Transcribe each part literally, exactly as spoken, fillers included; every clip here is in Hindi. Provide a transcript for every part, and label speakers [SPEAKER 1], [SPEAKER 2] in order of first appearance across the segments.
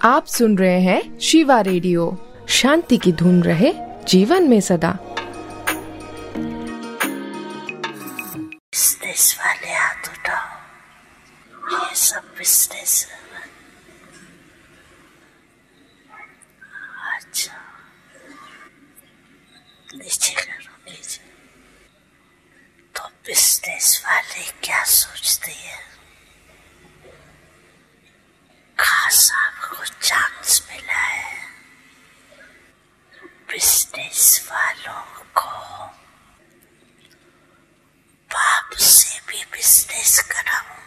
[SPEAKER 1] आप सुन रहे हैं शिवा रेडियो। शांति की धुन रहे जीवन में सदा।
[SPEAKER 2] बिजनेस वाले हाथ उठाओ, ये सब बिजनेस। अच्छा, नीचे करो, नीचे। तो बिजनेस वाले क्या सोचते हैं? खास आपको चांस मिला है बिजनेस वालों को बाप से भी बिजनेस कराओ।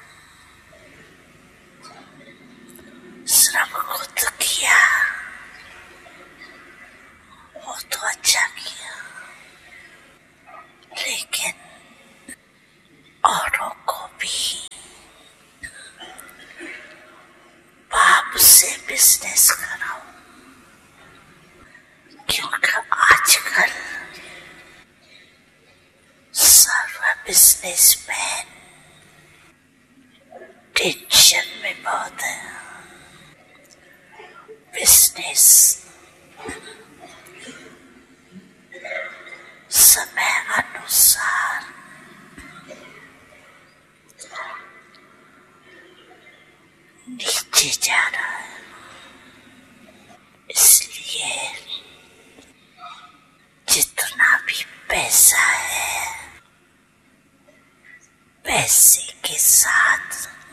[SPEAKER 2] श्रम खुद किया, वो तो अच्छा किया, लेकिन औरों को भी बाप से बिजनेस कराओ, क्योंकि आजकल सर्व बिजनेसमैन टेंशन में बहुत है। बिजनेस समय अनुसार नीचे जा रहा है, इसलिए जितना भी पैसा है, पैसे के साथ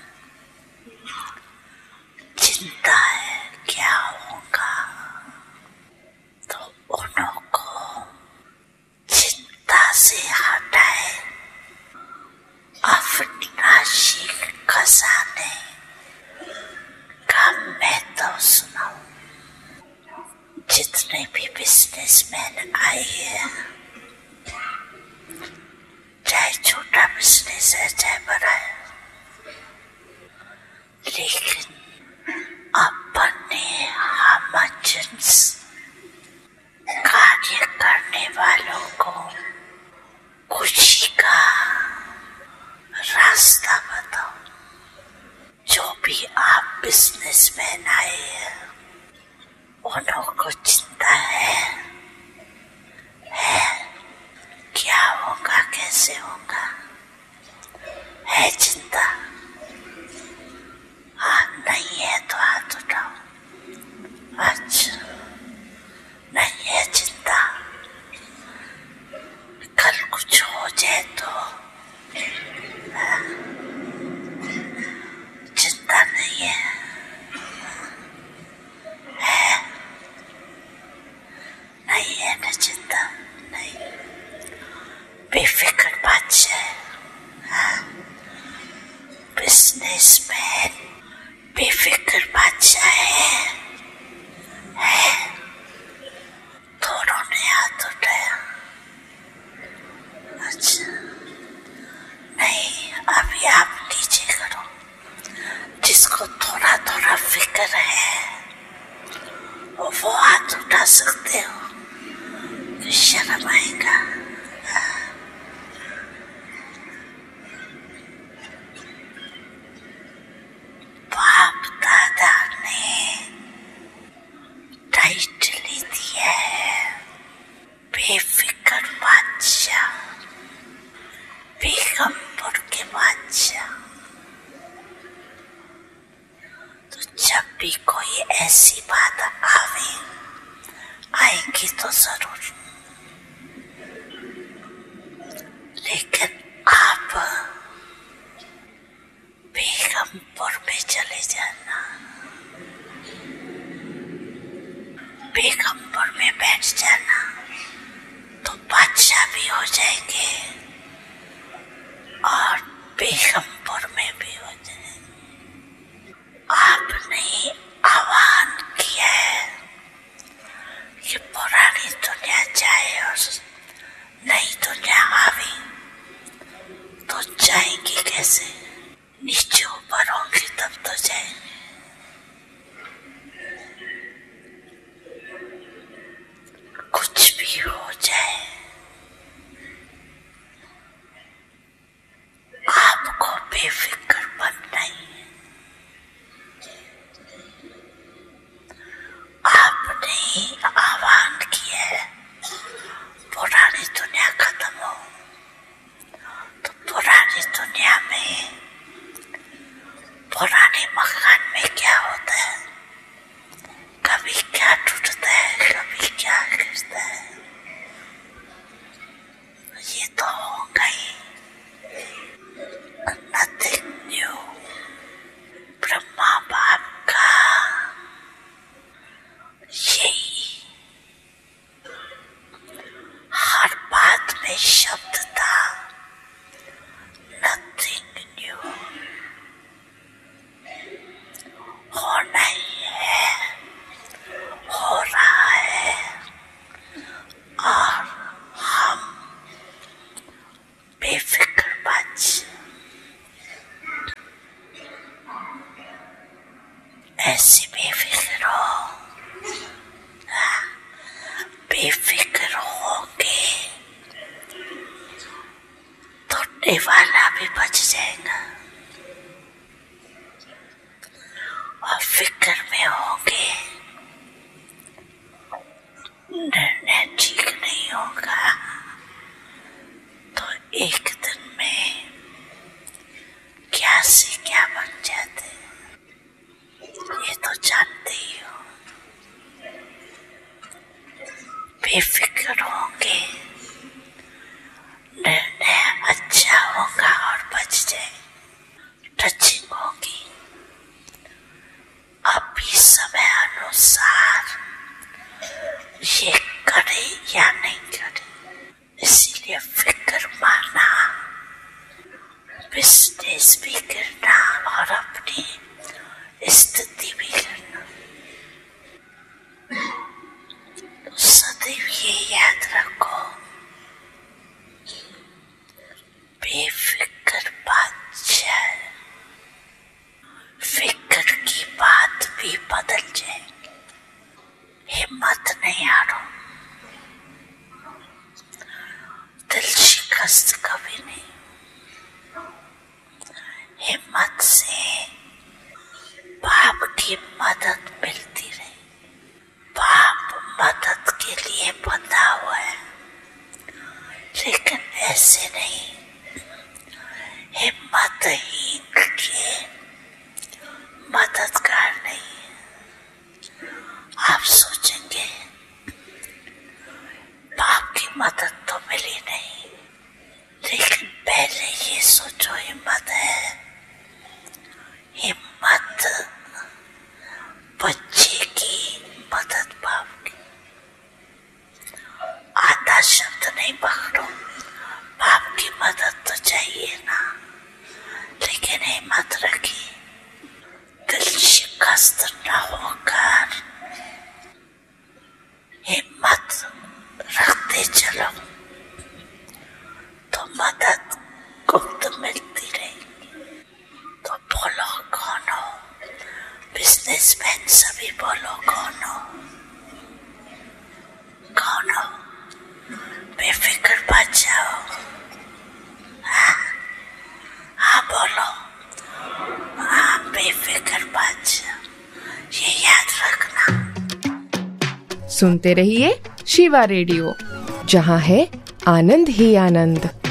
[SPEAKER 2] चिंता है क्या होगा। तो उन्हों को चिंता से हटाए, अविनाशी खजाने का मैं तो सुनाऊं। जितने भी बिजनेसमैन आए हैं, चाहे छोटा बिजनेस है चाहे बड़ा है, लेकिन अपने हमजन्स कार्य करने वालों को खुशी का रास्ता बताओ। जो भी आप बिजनेसमैन आए हैं, उन्हों को चिंता है, है क्या होगा, कैसे होगा, है चिंता? हाँ, नहीं है तो हाथ उठाओ। अच्छा, नहीं है चिंता, कल कुछ हो जाए तो हाँ, चिंता नहीं है, है नहीं है ना चिंता? नहीं, बेफिक्र बादशाह है। हाँ, बिजनेसमैन बेफिक्र बादशाह है, है? दोनों ने हाथ उठाया। अच्छा, नहीं, अभी आप नीचे करो। जिसको थोड़ा थोड़ा फिक्र है वो हाथ उठा सकते हो, शर्म आएगा। बाप दादा ने टाइटल दिया है बेफिक्र बादशाह, बेगमपुर के बादशाह। तो जब भी कोई ऐसी बात आवे, आएंगी तो जरूर, लेकिन आप बेगमपुर में चले जाना, बेगमपुर में बैठ जाना, तो बादशाह भी हो जाएंगे और बेगमपुर में भी हो जाएंगे। आपने आह्वान किया है कि पुरानी दुनिया जाए और नई दुनिया आवे, तो जाएंगी कैसे? नीचे ऊपर होंगी तब तो जाएंगे। कुछ भी हो जाए, ऐसे बेफिक्र हो, बेफिक्र होगे तो वाला भी बच जाएगा, और फिक्र में होगे निर्णय ठीक नहीं होगा तो एक दिन में क्या से क्या बन जाते, ये तो जानते ही हो। बेफिक्र होंगे, निर्णय अच्छा होगा और बच जाए। टचिंग होगी, अभी समय अनुसार ये करे या नहीं करे, इसीलिए फिक्र मारना, बिजनेस भी करना और अपनी स्थिति भी करना। सदैव ये याद रखो, बेफिक्र बादशाह, फिक्र की बात भी बदल जाएगी। हिम्मत नहीं हारो, दिल शिकस्त कभी नहीं, हिम्मत से बाप की मदद मिलती रही। बाप मदद के लिए बंधा हुआ है, लेकिन ऐसे नहीं हिम्मतहीन के मददगार नहीं। आप सोचेंगे बाप की मदद तो मिली नहीं, लेकिन पहले ये सोचो हिम्मत है, हिम्मत बच्चे की मदद बाप की। आधा शब्द नहीं पकड़ो, बाप की मदद तो चाहिए ना, लेकिन हिम्मत रखी, दिल शिकस्त न होकर हिम्मत रखते चलो तो मदद गुप्त मिलती रहेगी। तो बोलो कौन हो, बिजनेसमैन सभी बोलो कौन हो, कौन हो, बेफिक्र बादशाह हो। हाँ हाँ बोलो, हाँ बेफिक्र बादशाह, ये याद रखना।
[SPEAKER 1] सुनते रहिए शिवा रेडियो, जहाँ है आनंद ही आनंद।